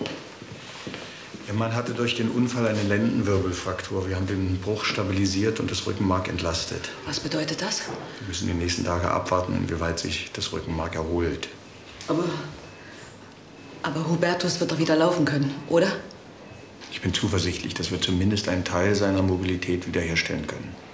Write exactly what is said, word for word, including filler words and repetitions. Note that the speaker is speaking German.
Ihr Mann hatte durch den Unfall eine Lendenwirbelfraktur. Wir haben den Bruch stabilisiert und das Rückenmark entlastet. Was bedeutet das? Wir müssen die nächsten Tage abwarten, inwieweit sich das Rückenmark erholt. Aber... Aber Hubertus wird doch wieder laufen können, oder? Ich bin zuversichtlich, dass wir zumindest einen Teil seiner Mobilität wiederherstellen können.